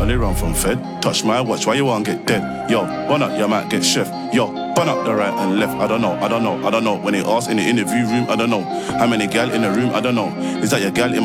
only run from Fed. Touch my watch, why you won't get dead? Yo, burn up, you might get chef. Yo, burn up the right and left. I don't know. When they ask in the interview room, I don't know. How many gal in the room, I don't know. Is that your gal in